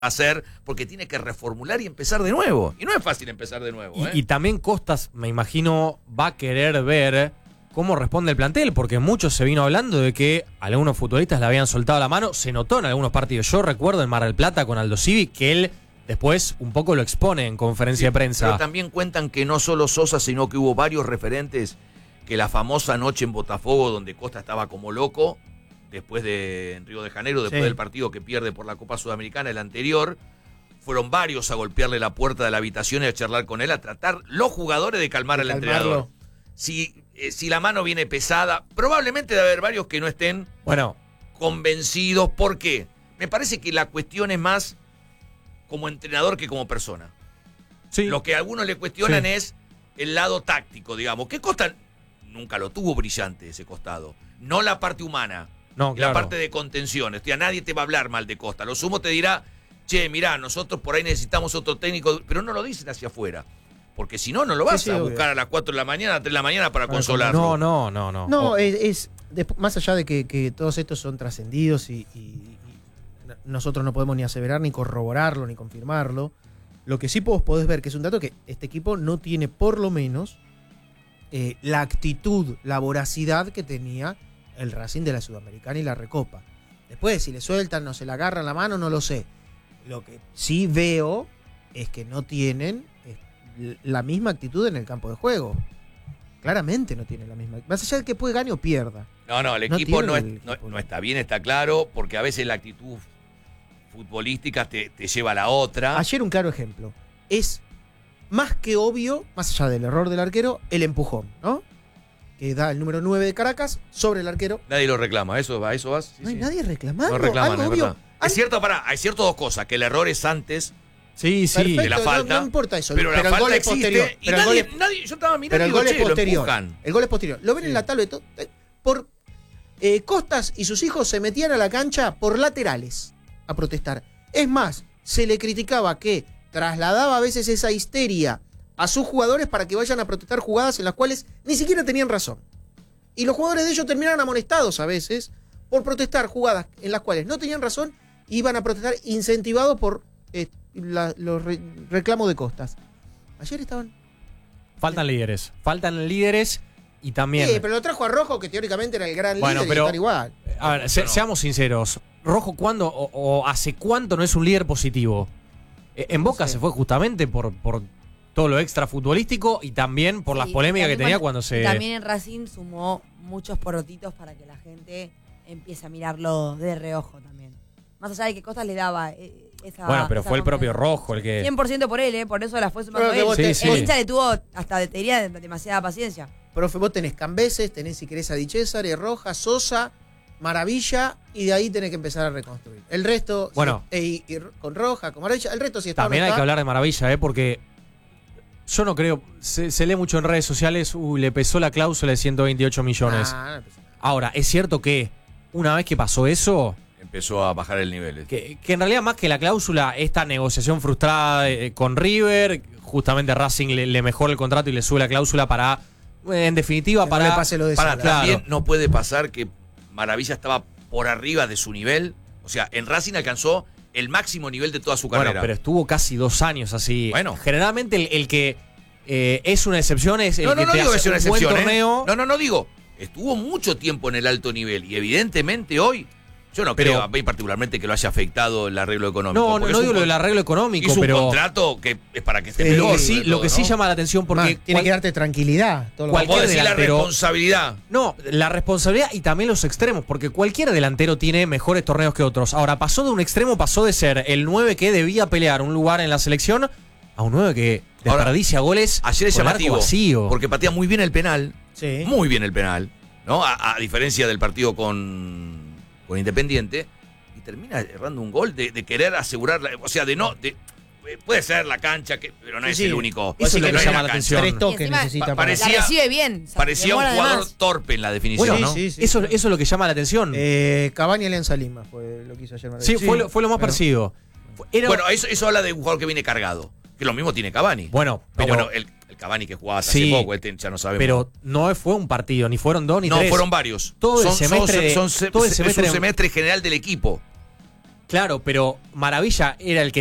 hacer porque tiene que reformular y empezar de nuevo. Y no es fácil empezar de nuevo. Y también Costas, me imagino, va a querer ver cómo responde el plantel, porque mucho se vino hablando de que algunos futbolistas le habían soltado la mano. Se notó en algunos partidos. Yo recuerdo en Mar del Plata con Aldo Civi que él después un poco lo expone en conferencia de prensa. Pero también cuentan que no solo Sosa, sino que hubo varios referentes que la famosa noche en Botafogo, donde Costa estaba como loco, después en Río de Janeiro, después del partido que pierde por la Copa Sudamericana, el anterior, fueron varios a golpearle la puerta de la habitación y a charlar con él, a tratar los jugadores de calmar al entrenador. Si la mano viene pesada, probablemente debe haber varios que no estén convencidos. ¿Por qué? Me parece que la cuestión es más como entrenador que como persona. Sí. Lo que a algunos le cuestionan es el lado táctico, digamos. ¿Qué Costa? Nunca lo tuvo brillante ese costado. No la parte humana. No, claro. La parte de contención. O sea, nadie te va a hablar mal de Costa. Lo sumo te dirá, che, mirá, nosotros por ahí necesitamos otro técnico, pero no lo dicen hacia afuera. Porque si no, no lo vas a buscar a las 4 de la mañana, a las 3 de la mañana para consolarlo. No. No, más allá de que todos estos son trascendidos y nosotros no podemos ni aseverar, ni corroborarlo, ni confirmarlo. Lo que sí podés ver, que es un dato, que este equipo no tiene por lo menos la actitud, la voracidad que tenía el Racing de la Sudamericana y la Recopa. Después, si le sueltan, no se le agarran la mano, no lo sé. Lo que sí veo es que no tienen la misma actitud en el campo de juego. Claramente no tiene la misma. Más allá de que puede ganar o pierda. No, el equipo no está bien, está claro, porque a veces la actitud futbolística te lleva a la otra. Ayer un claro ejemplo. Es más que obvio, más allá del error del arquero, el empujón, ¿no? Que da el número 9 de Caracas sobre el arquero. Nadie lo reclama, ¿a eso vas? Sí, no hay nadie reclamando. No reclaman, es verdad. Es cierto, hay ciertas dos cosas, que el error es antes. Sí. Perfecto, de la falta. No importa eso. Pero la falta existe. Posterior. Y nadie, yo estaba mirando, pero el gol es posterior. Lo empujan. El gol es posterior. Lo ven en la tabla de todo. Costas y sus hijos se metían a la cancha por laterales a protestar. Es más, se le criticaba que trasladaba a veces esa histeria a sus jugadores para que vayan a protestar jugadas en las cuales ni siquiera tenían razón. Y los jugadores de ellos terminaron amonestados a veces por protestar jugadas en las cuales no tenían razón y iban a protestar incentivados por los reclamos de Costas. Ayer estaban... Faltan líderes y también... Sí, pero lo trajo a Rojo, que teóricamente era el gran líder, y están igual. A ver, seamos sinceros. Rojo, ¿cuándo o hace cuánto no es un líder positivo? En Boca se fue justamente por todo lo extra futbolístico y también por las polémicas que tenía cuando se... También en Racing sumó muchos porotitos para que la gente empiece a mirarlo de reojo también. Más allá de que Costas le daba esa... Bueno, pero fue el propio Rojo el que... 100% por él, por eso la fue sumando él. El hincha le tuvo, hasta te diría, demasiada paciencia. Profe, vos tenés Cambeses, tenés si querés a Di César, Rojas, Sosa, Maravilla, y de ahí tenés que empezar a reconstruir. El resto, y con Roja, con Maravilla, el resto sí está. También hay que hablar de Maravilla, porque yo no creo, se lee mucho en redes sociales, le pesó la cláusula de 128 millones. Ahora, es cierto que una vez que pasó eso... Empezó a bajar el nivel. Que en realidad, más que la cláusula, esta negociación frustrada con River, justamente Racing le mejora el contrato y le sube la cláusula para, en definitiva, también no puede pasar que Maravilla estaba por arriba de su nivel. O sea, en Racing alcanzó el máximo nivel de toda su carrera. Bueno, pero estuvo casi 2 años así. Bueno. Generalmente el que es una excepción es el que te hace un buen torneo. No digo. Estuvo mucho tiempo en el alto nivel y evidentemente hoy... Yo no creo, particularmente, que lo haya afectado el arreglo económico. No digo lo del arreglo económico, pero... Es un contrato que es para que esté mejor. Lo que sí llama la atención porque... tiene que darte tranquilidad. ¿Cuál decir la responsabilidad? No, la responsabilidad y también los extremos, porque cualquier delantero tiene mejores torneos que otros. Ahora, pasó de un extremo, pasó de ser el 9 que debía pelear un lugar en la selección a un 9 que desperdicia goles. Ayer es llamativo, vacío. porque patea muy bien el penal. Sí. Muy bien el penal, ¿no? A diferencia del partido con Independiente, y termina errando un gol de querer asegurar, puede ser la cancha, pero no es el único. Eso es lo que llama la atención. 3 toques necesita. La recibe bien. Parecía un jugador torpe en la definición, ¿no? Eso es lo que llama la atención. Cavani Alianza Lima fue lo que hizo ayer. Sí, fue lo más parecido. Bueno, eso habla de un jugador que viene cargado, que lo mismo tiene Cavani. Bueno, pero... el Cavani que jugaba hace poco, ya no sabemos. Pero no fue un partido, ni fueron 2 ni 3. No, fueron varios. Todo el semestre es un semestre general del equipo. Claro, pero Maravilla era el que